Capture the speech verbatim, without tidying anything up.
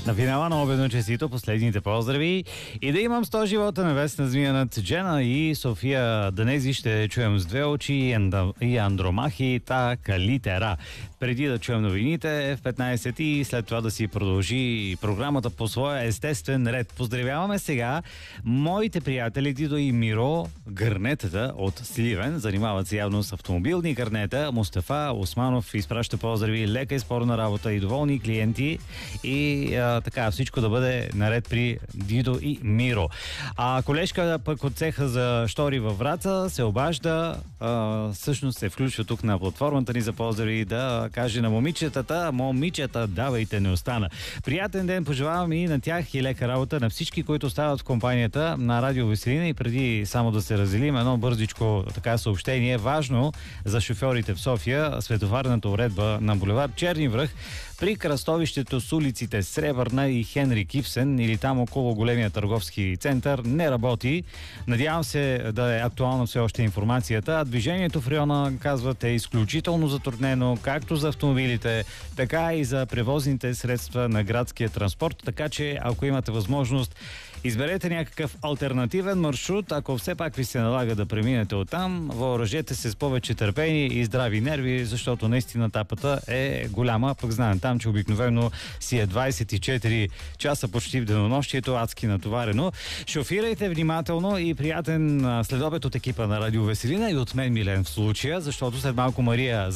На финала на обедно честито последните поздрави и да имам сто живота на Весна Змиянът, Джена и София Данези ще чуем с две очи и Андромахи така литера. Преди да чуем новините в петнайсет и след това да си продължи програмата по своя естествен ред. Поздравяваме сега моите приятели Дидо и Миро, гърнетата от Сливен. Занимават се явно с автомобилни гърнета. Мустафа Османов изпраща поздрави, лека и спорна работа и доволни клиенти и а, така всичко да бъде наред при Дидо и Миро. А колежка пък от цеха за штори във Враца се обажда, а, всъщност се включва тук на платформата ни за поздрави да каже на момичетата: момичета, давайте, не остана. Приятен ден пожелавам и на тях и лека работа на всички, които стават в компанията на Радио Веселина. И преди само да се разделим, едно бързичко така съобщение, важно за шофьорите в София: светофарната уредба на булевард Черни връх при кръстовището с улиците Сребърна и Хенри Кипсен или там около големия търговски център не работи. Надявам се да е актуална все още информацията. Движението в района, казват, е изключително затруднено, както за автомобилите, така и за превозните средства на градския транспорт. Така че, ако имате възможност, изберете някакъв алтернативен маршрут. Ако все пак ви се налага да преминете оттам, въоръжете се с повече търпение и здрави нерви, защото наистина тапата е голяма. Пък знаем там, че обикновено си е двайсет и четири часа почти в денонощието, адски натоварено. Шофирайте внимателно и приятен следобед от екипа на Радио Веселина и от мен, Милен, в случая, защото след малко Мария